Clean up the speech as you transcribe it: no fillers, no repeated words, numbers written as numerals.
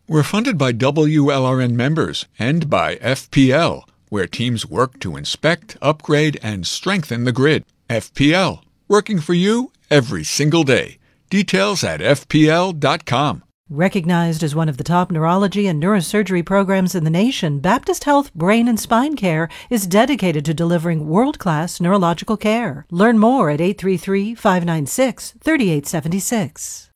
We're funded by WLRN members and by FPL, where teams work to inspect, upgrade, and strengthen the grid. FPL, working for you every single day. Details at fpl.com. Recognized as one of the top neurology and neurosurgery programs in the nation, Baptist Health Brain and Spine Care is dedicated to delivering world-class neurological care. Learn more at 833-596-3876.